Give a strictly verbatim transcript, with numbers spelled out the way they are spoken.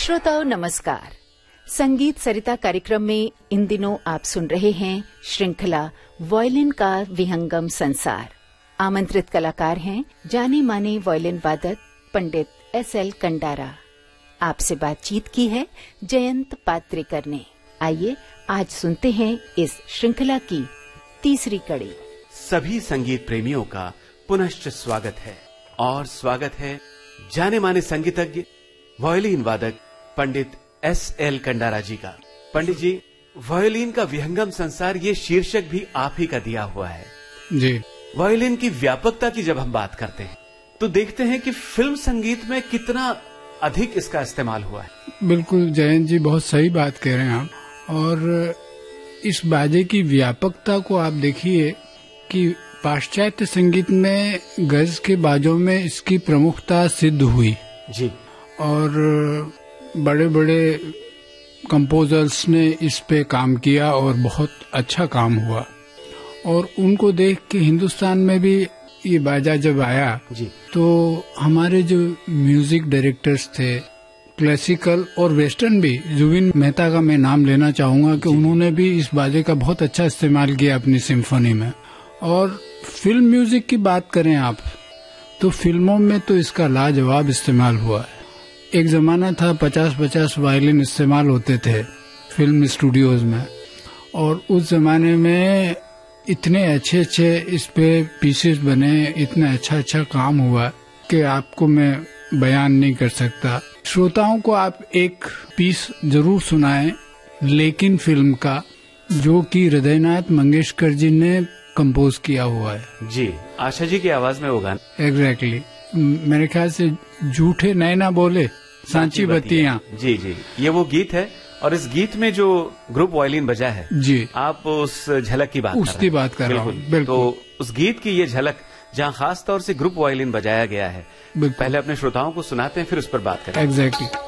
श्रोताओं नमस्कार। संगीत सरिता कार्यक्रम में इन दिनों आप सुन रहे हैं श्रृंखला वायलिन का विहंगम संसार। आमंत्रित कलाकार हैं जाने माने वायलिन वादक पंडित एस एल कंडारा। आपसे बातचीत की है जयंत पात्रेकर ने। आइए आज सुनते हैं इस श्रृंखला की तीसरी कड़ी। सभी संगीत प्रेमियों का पुनश्च स्वागत है और स्वागत है जाने माने संगीतज्ञ वायलिन वादक पंडित एस एल कंडारा जी का। पंडित जी, वायलिन का विहंगम संसार ये शीर्षक भी आप ही का दिया हुआ है जी। वायलिन की व्यापकता की जब हम बात करते हैं तो देखते हैं कि फिल्म संगीत में कितना अधिक इसका इस्तेमाल हुआ है। बिल्कुल जयंत जी, बहुत सही बात कह रहे हैं आप। और इस बाजे की व्यापकता को आप देखिए कि पाश्चात्य संगीत में गज के बाजों में इसकी प्रमुखता सिद्ध हुई जी, और बड़े बड़े कंपोजर्स ने इस पे काम किया और बहुत अच्छा काम हुआ। और उनको देख के हिंदुस्तान में भी ये बाजा जब आया जी, तो हमारे जो म्यूजिक डायरेक्टर्स थे, क्लासिकल और वेस्टर्न भी, जुबिन मेहता का मैं नाम लेना चाहूंगा कि उन्होंने भी इस बाजे का बहुत अच्छा इस्तेमाल किया अपनी सिम्फनी में। और फिल्म म्यूजिक की बात करें आप तो फिल्मों में तो इसका लाजवाब इस्तेमाल हुआ है। एक जमाना था पचास पचास वायलिन इस्तेमाल होते थे फिल्म स्टूडियोज में, और उस जमाने में इतने अच्छे अच्छे इस पे पीसेस बने, इतना अच्छा अच्छा काम हुआ कि आपको मैं बयान नहीं कर सकता। श्रोताओं को आप एक पीस जरूर सुनाएं लेकिन फिल्म का, जो कि हृदयनाथ मंगेशकर जी ने कंपोज किया हुआ है। जी, आशा जी की आवाज में वो गाना। Exactly exactly. मेरे ख्याल से झूठे नए ना बोले सांची बत्तियां। जी जी, ये वो गीत है और इस गीत में जो ग्रुप वायलिन बजा है जी, आप उस झलक की बात उसकी बात कर रहा हूँ। बिल्कुल। तो उस गीत की ये झलक जहाँ खास तौर से ग्रुप वायलिन बजाया गया है, पहले अपने श्रोताओं को सुनाते हैं फिर उस पर बात करें। Exactly exactly.